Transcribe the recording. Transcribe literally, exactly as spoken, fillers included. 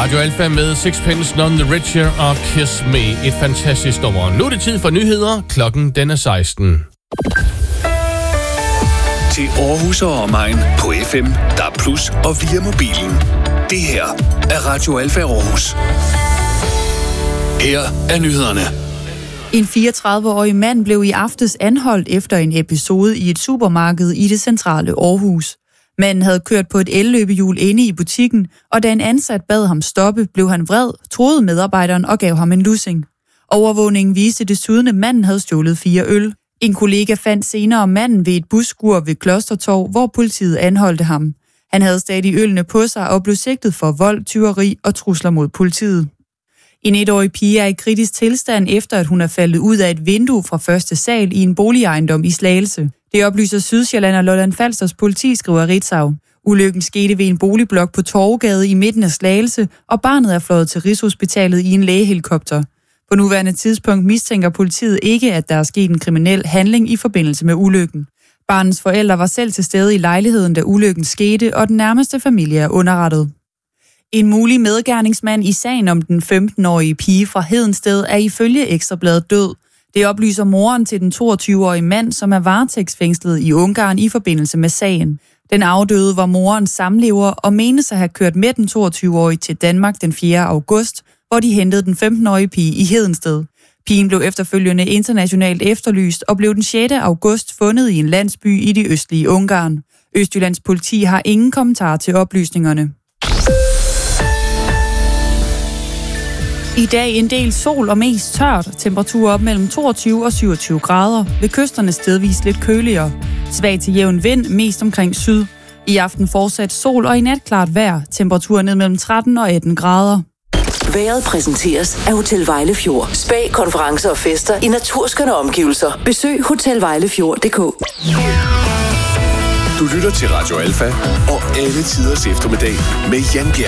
Radio Alfa med Sixpence None the Richer og Kiss Me. Et fantastisk nummer. Nu er det tid for nyheder. Klokken den er seksten. Til Aarhus og omegn på F M, D A B plus, og via mobilen. Det her er Radio Alfa Aarhus. Her er nyhederne. En fireogtredive-årig mand blev i aftes anholdt efter en episode i et supermarked i det centrale Aarhus. Manden havde kørt på et elløbehjul inde i butikken, og da en ansat bad ham stoppe, blev han vred, troede medarbejderen og gav ham en lussing. Overvågningen viste desuden, at manden havde stjålet fire øl. En kollega fandt senere manden ved et busskur ved Klostertorv, hvor politiet anholdte ham. Han havde stadig ølene på sig og blev sigtet for vold, tyveri og trusler mod politiet. En etårig pige er i kritisk tilstand efter, at hun er faldet ud af et vindue fra første sal i en boligejendom i Slagelse. Det oplyser Sydsjælland og Lolland Falsters politi, skriver Ritzau. Ulykken skete ved en boligblok på Torvegade i midten af Slagelse, og barnet er fløjet til Rigshospitalet i en lægehelikopter. På nuværende tidspunkt mistænker politiet ikke, at der er sket en kriminel handling i forbindelse med ulykken. Barnets forældre var selv til stede i lejligheden, da ulykken skete, og den nærmeste familie er underrettet. En mulig medgerningsmand i sagen om den femten-årige pige fra Hedensted er ifølge Ekstrabladet død. Det oplyser moren til den toogtyve-årige mand, som er varetægtsfængslet i Ungarn i forbindelse med sagen. Den afdøde var morens samlever og menes at have kørt med den toogtyve-årige til Danmark den fjerde august, hvor de hentede den femten-årige pige i Hedensted. Pigen blev efterfølgende internationalt efterlyst og blev den sjette august fundet i en landsby i det østlige Ungarn. Østjyllands politi har ingen kommentar til oplysningerne. I dag en del sol og mest tørt. Temperaturer op mellem toogtyve og syvogtyve grader. Ved kysterne stedvis lidt køligere. Svag til jævn vind, mest omkring syd. I aften fortsat sol og i nat klart vejr. Temperaturer ned mellem tretten og atten grader. Vejret præsenteres af Hotel Vejlefjord. Spa, konferencer og fester i naturskønne omgivelser. Besøg hotel vejlefjord punktum d k. Du lytter til Radio Alfa og alle tiders eftermiddag med Jan Bjerg.